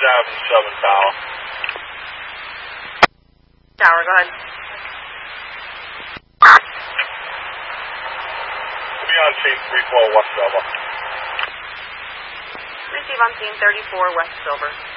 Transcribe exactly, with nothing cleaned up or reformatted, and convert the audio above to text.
down from seven Tower. Tower, go ahead. Be on scene three four West Silver. Receive on scene thirty-four West Silver.